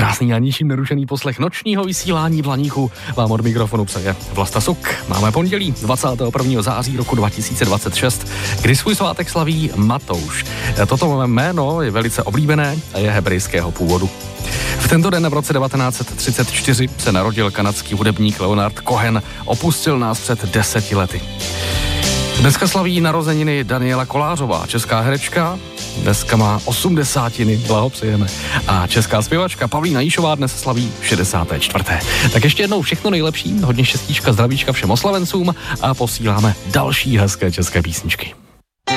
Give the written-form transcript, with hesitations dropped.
Krásný a ničím nerušený poslech nočního vysílání v Laníku. Vám od mikrofonu přeje Vlasta Suk. Máme pondělí 21. září roku 2026, kdy svůj svátek slaví Matouš. Toto jméno je velice oblíbené a je hebrejského původu. V tento den v roce 1934 se narodil kanadský hudebník Leonard Cohen. Opustil nás před 10 lety. Dneska slaví narozeniny Daniela Kolářová, česká herečka. Dneska má 80, blahopřejeme. A česká zpěvačka Pavlína Jíšová dnes slaví 64. Tak ještě jednou všechno nejlepší, hodně štěstíčka, zdravíčka všem oslavencům a posíláme další hezké české písničky.